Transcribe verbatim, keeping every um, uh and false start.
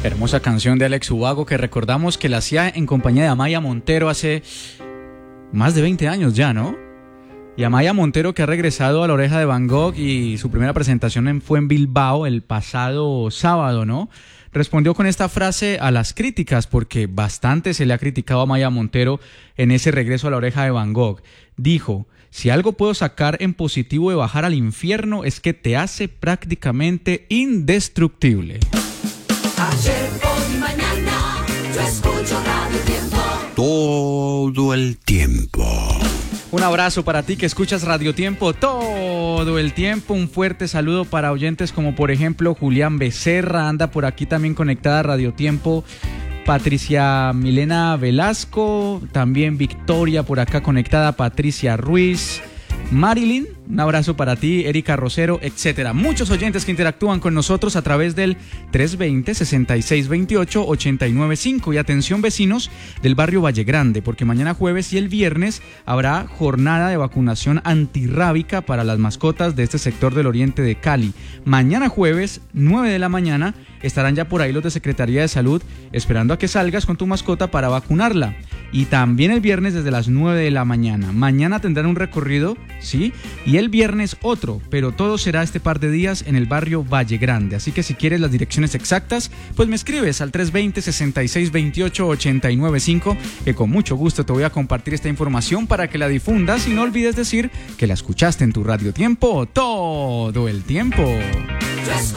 Hermosa canción de Alex Ubago que recordamos que la hacía en compañía de Amaya Montero hace más de veinte años ya, ¿no? Y Amaya Montero, que ha regresado a La Oreja de Van Gogh, y su primera presentación en, fue en Bilbao el pasado sábado, ¿no? Respondió con esta frase a las críticas, porque bastante se le ha criticado a Amaya Montero en ese regreso a La Oreja de Van Gogh. Dijo: si algo puedo sacar en positivo de bajar al infierno es que te hace prácticamente indestructible. Ayer, hoy, mañana, yo escucho Radio Tiempo. Todo el tiempo. Un abrazo para ti que escuchas Radio Tiempo todo el tiempo. Un fuerte saludo para oyentes como por ejemplo Julián Becerra, anda por aquí también conectada a Radio Tiempo. Patricia Milena Velasco, también Victoria por acá conectada, Patricia Ruiz, Marilyn, un abrazo para ti, Erika Rosero, etcétera. Muchos oyentes que interactúan con nosotros a través del tres veinte, sesenta y seis veintiocho, ochenta y nueve cinco. Y atención, vecinos del barrio Valle Grande, porque mañana jueves y el viernes habrá jornada de vacunación antirrábica para las mascotas de este sector del oriente de Cali. Mañana jueves, nueve de la mañana, estarán ya por ahí los de Secretaría de Salud esperando a que salgas con tu mascota para vacunarla. Y también el viernes desde las nueve de la mañana. Mañana tendrán un recorrido, ¿sí? Y el viernes otro, pero todo será este par de días en el barrio Valle Grande. Así que si quieres las direcciones exactas, pues me escribes al tres veinte, sesenta y seis veintiocho, ochenta y nueve cinco, que con mucho gusto te voy a compartir esta información para que la difundas y no olvides decir que la escuchaste en tu Radio Tiempo todo el tiempo.